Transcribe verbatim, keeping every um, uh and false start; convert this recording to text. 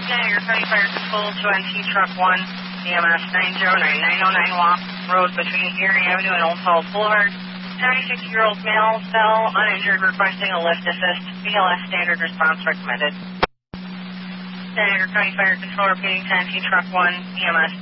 Niagara County Fire Control to N T Truck one, E M S nine zero nine nine oh nine Walk Road between Erie Avenue and Old Falls Boulevard. seventy-six-year-old male fell uninjured requesting a lift assist. B L S standard response recommended. Niagara County Fire Control repeating to N T Truck one, E M S